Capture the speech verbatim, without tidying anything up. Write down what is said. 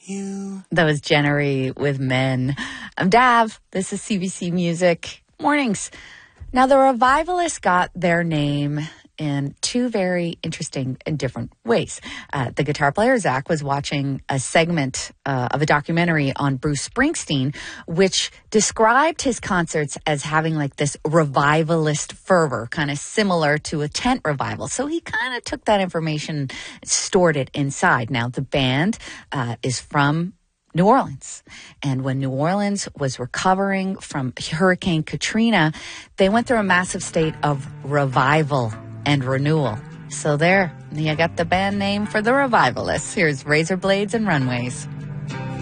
you. That was Jennery with Men. I'm Dav. This is C B C Music Mornings. Now, the Revivalists got their name in two very interesting and different ways. Uh, the guitar player, Zach, was watching a segment uh, of a documentary on Bruce Springsteen, which described his concerts as having like this revivalist fervor, kind of similar to a tent revival. So he kind of took that information, stored it inside. Now, the band uh, is from New Orleans. And when New Orleans was recovering from Hurricane Katrina, they went through a massive state of revival and renewal. So there, you got the band name for the Revivalists. Here's Razor Blades and Runways.